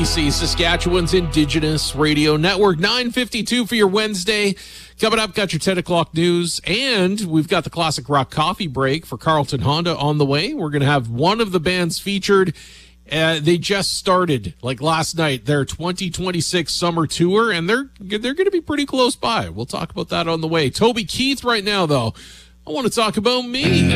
CBC, Saskatchewan's Indigenous Radio Network. 9:52 for your Wednesday. Coming up, got your 10 o'clock news, and we've got the Classic Rock Coffee Break for Carlton Honda on the way. We're going to have one of the bands featured. They just started, like last night, their 2026 summer tour, and they're going to be pretty close by. We'll talk about that on the way. Toby Keith right now, though. I want to talk about me.